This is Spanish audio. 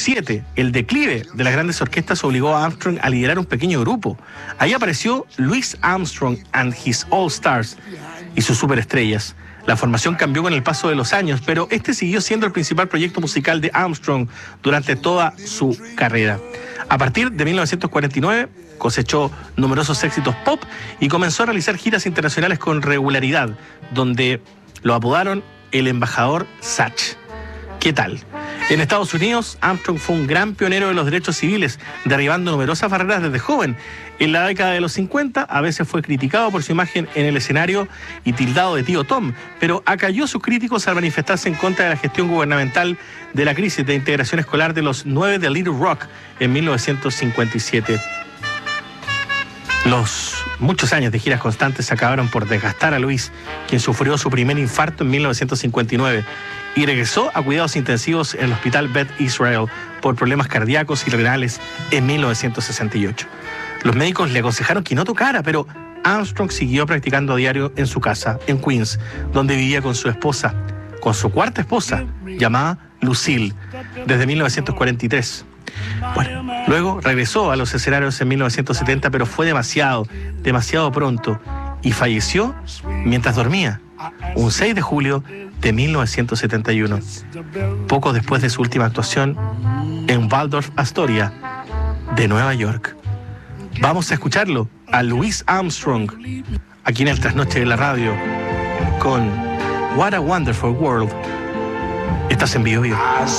1957, el declive de las grandes orquestas obligó a Armstrong a liderar un pequeño grupo. Ahí apareció Louis Armstrong and His All Stars y sus superestrellas. La formación cambió con el paso de los años, pero este siguió siendo el principal proyecto musical de Armstrong durante toda su carrera. A partir de 1949 cosechó numerosos éxitos pop y comenzó a realizar giras internacionales con regularidad, donde lo apodaron el embajador Satch. ¿Qué tal? En Estados Unidos, Armstrong fue un gran pionero de los derechos civiles, derribando numerosas barreras desde joven. En la década de los 50, a veces fue criticado por su imagen en el escenario y tildado de tío Tom, pero acalló a sus críticos al manifestarse en contra de la gestión gubernamental de la crisis de integración escolar de los 9 de Little Rock en 1957. Los muchos años de giras constantes acabaron por desgastar a Louis, quien sufrió su primer infarto en 1959 y regresó a cuidados intensivos en el hospital Beth Israel por problemas cardíacos y renales en 1968. Los médicos le aconsejaron que no tocara, pero Armstrong siguió practicando a diario en su casa, en Queens, donde vivía con su esposa, con su cuarta esposa, llamada Lucille, desde 1943. Bueno, luego regresó a los escenarios en 1970, pero fue demasiado pronto y falleció mientras dormía, un 6 de julio de 1971, poco después de su última actuación en Waldorf Astoria de Nueva York. Vamos a escucharlo a Louis Armstrong aquí en el Trasnoche de la Radio con What a Wonderful World. Estás en Bio Bio.